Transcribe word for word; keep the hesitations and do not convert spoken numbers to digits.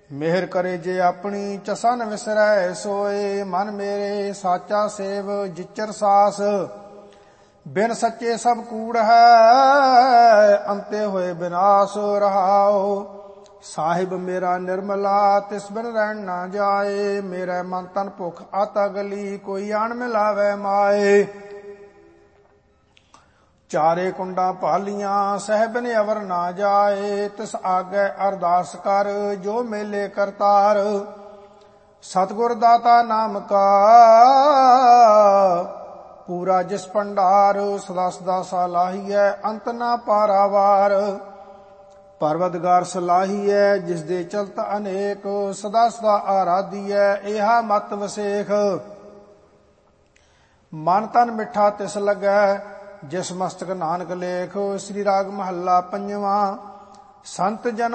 ਮਿਹਰ ਕਰੇ ਜੇ ਆਪਣੀ ਚਸਾ ਨ ਵਿਸਰੈ ਸੋਏ। ਮਨ ਮੇਰੇ ਸਾਚਾ ਸੇਵ ਜਿਚਰ ਸਾਸ, ਬਿਨ ਸੱਚੇ ਸਭ ਕੂੜ ਹੈ ਅੰਤੇ ਹੋਏ ਬਿਨਾਸ਼ ਰਹਾਓ। ਸਾਹਿਬ ਮੇਰਾ ਨਿਰਮਲਾ ਤਿਸ ਬਿਨ ਰਹਿਣ ਨਾ ਜਾਏ। ਮੇਰਾ ਮਨ ਤਨ ਭੁਖ ਆਤਾ ਗਲੀ, ਕੋਈ ਆਣ ਮਿਲਾਵੇ ਮਾਏ। ਚਾਰੇ ਕੁੰਡਾਂ ਭਾਲੀਆਂ ਸਹਿਬ ਨੇ ਅਵਰ ਨਾ ਜਾਏ। ਤਿਸ ਆਗੇ ਅਰਦਾਸ ਕਰ ਜੋ ਮੇਲੇ ਕਰਤਾਰ। ਸਤਿਗੁਰ ਦਾਤਾ ਨਾਮ ਕਾ ਪੂਰਾ ਜਿਸ ਭੰਡਾਰ। ਸਦਾ ਸਦਾ ਸਲਾਹੀਐ ਅੰਤ ਨਾ ਪਾਰਾਵਾਰ। ਪਰਵਤਗਾਰ ਸਲਾਹੀਐ ਜਿਸ ਦੇ ਚਲਤ ਅਨੇਕ। ਸਦਾ ਸਦਾ ਆਰਾਧੀਐ ਇਹਾ ਮਤ ਵਸੇਖ। ਮਨ ਤਨ ਮਿੱਠਾ ਤਿਸ ਲੱਗੈ ਜਿਸ ਮਸਤਕ ਨਾਨਕ ਲੇਖ। ਸ੍ਰੀ ਰਾਗ ਮਹੱਲਾ ਪੰਜਵਾਂ। ਸੰਤ ਜਨ